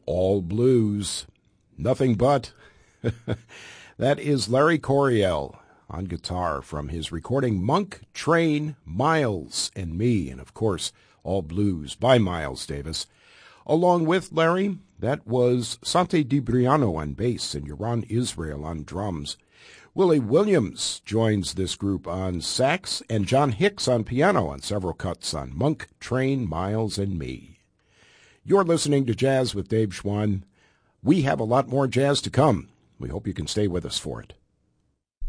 All blues. Nothing but. That is Larry Coryell on guitar from his recording Monk, Train, Miles, and Me. And, of course, All Blues by Miles Davis. Along with Larry, that was Sante DiBriano on bass and Yaron Israel on drums. Willie Williams joins this group on sax, and John Hicks on piano on several cuts on Monk, Train, Miles, and Me. You're listening to Jazz with Dave Schwann. We have a lot more jazz to come. We hope you can stay with us for it.